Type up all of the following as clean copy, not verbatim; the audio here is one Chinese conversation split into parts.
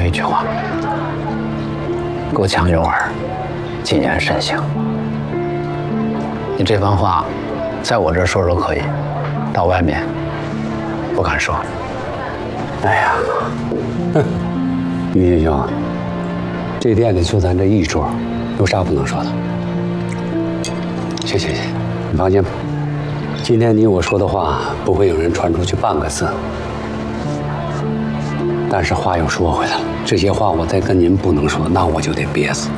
一句话：够强有耳，谨言慎行。你这番话，在我这儿说说可以，到外面不敢说。 哎呀，哼，于先生，这店里就咱这一桌，有啥不能说的？行，你放心吧，今天你我说的话不会有人传出去半个字。但是话又说回来了，这些话我再跟您不能说，那我就得憋死。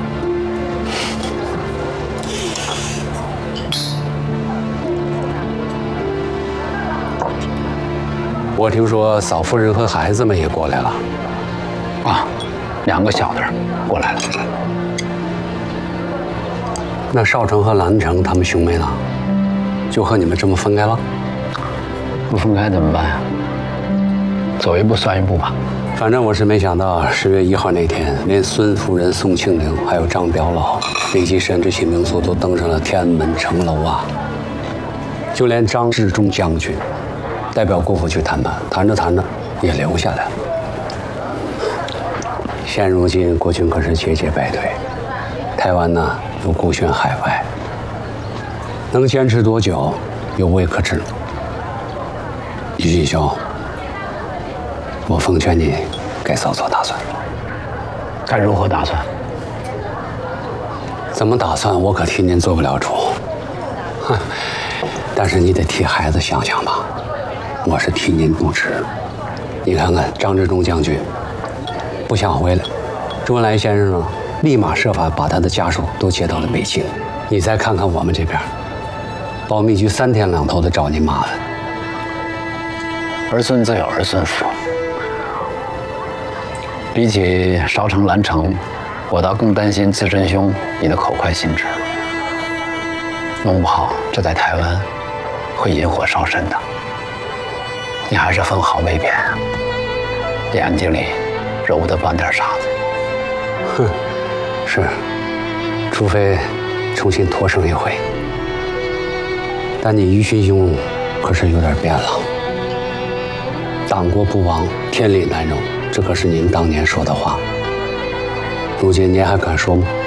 我听说嫂夫人和孩子们也过来了。 啊，2个小的过来了。 那少成和兰成他们兄妹呢？就和你们这么分开了？ 不分开怎么办呀？走一步算一步吧。 反正我是没想到10月1号那天，连孙夫人、宋庆龄还有张表老累计神之起名宿都登上了天安门城楼啊！就连张治中将军代表国府去谈判，谈着谈着也留下来了。现如今国军可是节节败退，台湾呢又孤悬海外，能坚持多久有未可知。于锦兄，我奉劝你该早做打算。 该如何打算？ 怎么打算，我可替您做不了主。哼，但是你得替孩子想想吧。我是替您不值。你看看张治中将军不想回来，周恩来先生呢，立马设法把他的家属都接到了北京。你再看看我们这边，保密局3天2头的找您麻烦。 儿孙自有儿孙福。比起少成、兰成，我倒更担心自珍兄你的口快心直，弄不好这在台湾会引火烧身的。你还是分毫未变，眼睛里揉得半点沙子。 哼，是，除非重新托生一回。但你于勋兄可是有点变了。党国不亡，天理难容，这可是您当年说的话。如今您还敢说吗？